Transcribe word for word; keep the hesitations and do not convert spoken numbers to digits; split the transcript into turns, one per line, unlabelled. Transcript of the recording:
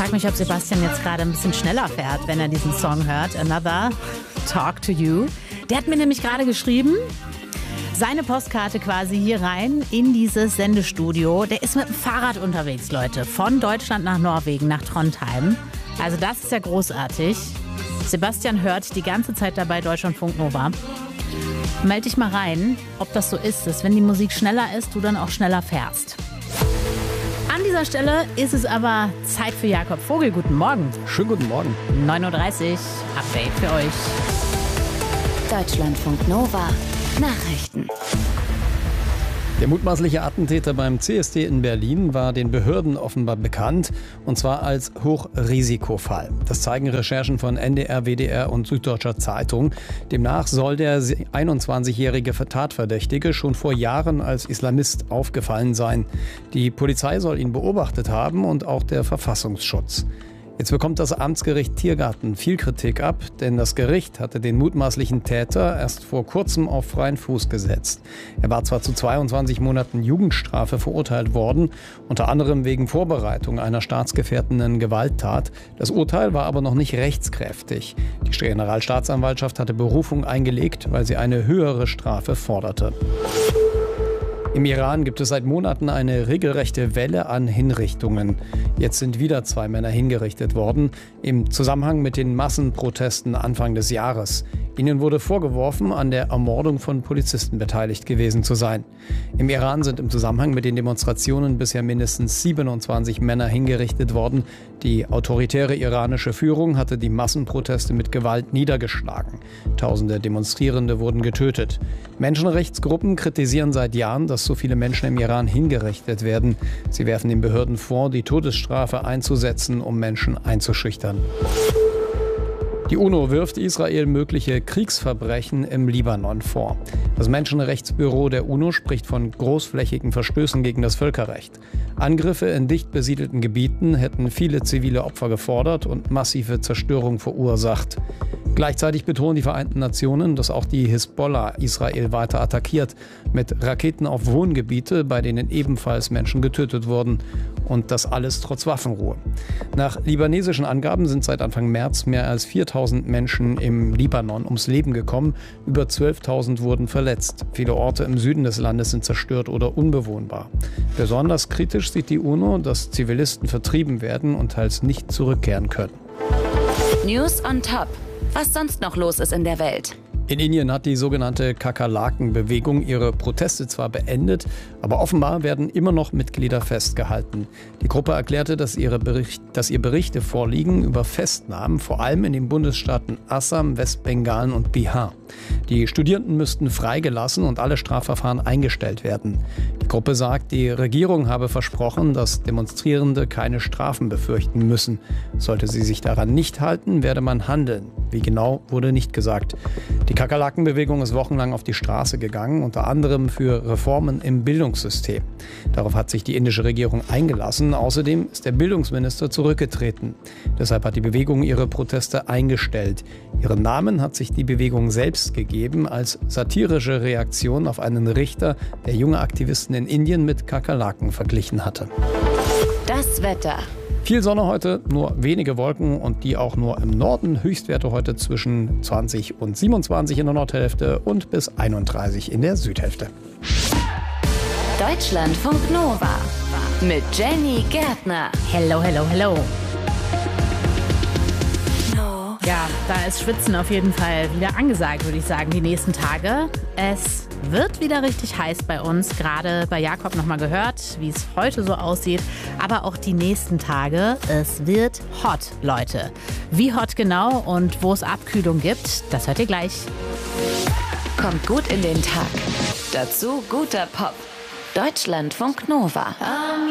frage mich, ob Sebastian jetzt gerade ein bisschen schneller fährt, wenn er diesen Song hört. Another Talk to You. Der hat mir nämlich gerade geschrieben, seine Postkarte quasi hier rein in dieses Sendestudio. Der ist mit dem Fahrrad unterwegs, Leute. Von Deutschland nach Norwegen, nach Trondheim. Also das ist ja großartig. Sebastian hört die ganze Zeit dabei Deutschlandfunk Nova. Meld dich mal rein, ob das so ist, dass wenn die Musik schneller ist, du dann auch schneller fährst. An dieser Stelle ist es aber Zeit für Jakob Vogel. Guten Morgen.
Schönen guten Morgen.
neun Uhr dreißig, Update für euch.
Deutschlandfunk Nova. Nachrichten.
Der mutmaßliche Attentäter beim C S D in Berlin war den Behörden offenbar bekannt, und zwar als Hochrisikofall. Das zeigen Recherchen von N D R, W D R und Süddeutscher Zeitung. Demnach soll der einundzwanzigjährige Tatverdächtige schon vor Jahren als Islamist aufgefallen sein. Die Polizei soll ihn beobachtet haben und auch der Verfassungsschutz. Jetzt bekommt das Amtsgericht Tiergarten viel Kritik ab, denn das Gericht hatte den mutmaßlichen Täter erst vor kurzem auf freien Fuß gesetzt. Er war zwar zu zweiundzwanzig Monaten Jugendstrafe verurteilt worden, unter anderem wegen Vorbereitung einer staatsgefährdenden Gewalttat. Das Urteil war aber noch nicht rechtskräftig. Die Generalstaatsanwaltschaft hatte Berufung eingelegt, weil sie eine höhere Strafe forderte. Im Iran gibt es seit Monaten eine regelrechte Welle an Hinrichtungen. Jetzt sind wieder zwei Männer hingerichtet worden, im Zusammenhang mit den Massenprotesten Anfang des Jahres. Ihnen wurde vorgeworfen, an der Ermordung von Polizisten beteiligt gewesen zu sein. Im Iran sind im Zusammenhang mit den Demonstrationen bisher mindestens siebenundzwanzig Männer hingerichtet worden. Die autoritäre iranische Führung hatte die Massenproteste mit Gewalt niedergeschlagen. Tausende Demonstrierende wurden getötet. Menschenrechtsgruppen kritisieren seit Jahren, dass so viele Menschen im Iran hingerichtet werden. Sie werfen den Behörden vor, die Todesstrafe einzusetzen, um Menschen einzuschüchtern. Die UNO wirft Israel mögliche Kriegsverbrechen im Libanon vor. Das Menschenrechtsbüro der UNO spricht von großflächigen Verstößen gegen das Völkerrecht. Angriffe in dicht besiedelten Gebieten hätten viele zivile Opfer gefordert und massive Zerstörung verursacht. Gleichzeitig betonen die Vereinten Nationen, dass auch die Hisbollah Israel weiter attackiert, mit Raketen auf Wohngebiete, bei denen ebenfalls Menschen getötet wurden. Und das alles trotz Waffenruhe. Nach libanesischen Angaben sind seit Anfang März mehr als viertausend Menschen im Libanon ums Leben gekommen. Über zwölftausend wurden verletzt. Viele Orte im Süden des Landes sind zerstört oder unbewohnbar. Besonders kritisch sieht die UNO, dass Zivilisten vertrieben werden und teils nicht zurückkehren können.
News on Top. Was sonst noch los ist in der Welt.
In Indien hat die sogenannte Kakerlaken-Bewegung ihre Proteste zwar beendet, aber offenbar werden immer noch Mitglieder festgehalten. Die Gruppe erklärte, dass, ihre Bericht, dass ihr Berichte vorliegen über Festnahmen, vor allem in den Bundesstaaten Assam, Westbengalen und Bihar. Die Studierenden müssten freigelassen und alle Strafverfahren eingestellt werden. Die Gruppe sagt, die Regierung habe versprochen, dass Demonstrierende keine Strafen befürchten müssen. Sollte sie sich daran nicht halten, werde man handeln. Wie genau, wurde nicht gesagt. Die Kakerlakenbewegung ist wochenlang auf die Straße gegangen, unter anderem für Reformen im Bildungssystem. Darauf hat sich die indische Regierung eingelassen. Außerdem ist der Bildungsminister zurückgetreten. Deshalb hat die Bewegung ihre Proteste eingestellt. Ihren Namen hat sich die Bewegung selbst gegeben als satirische Reaktion auf einen Richter, der junge Aktivisten in Indien mit Kakerlaken verglichen hatte.
Das Wetter.
Viel Sonne heute, nur wenige Wolken und die auch nur im Norden. Höchstwerte heute zwischen zwanzig und siebenundzwanzig in der Nordhälfte und bis einunddreißig in der Südhälfte.
Deutschlandfunk Nova mit Jenny Gärtner.
Hello, hello, hello. Ja, da ist Schwitzen auf jeden Fall wieder angesagt, würde ich sagen, die nächsten Tage. Es wird wieder richtig heiß bei uns, gerade bei Jakob nochmal gehört, wie es heute so aussieht, aber auch die nächsten Tage. Es wird hot, Leute. Wie hot genau und wo es Abkühlung gibt, das hört ihr gleich.
Kommt gut in den Tag. Dazu guter Pop. Deutschlandfunk Nova.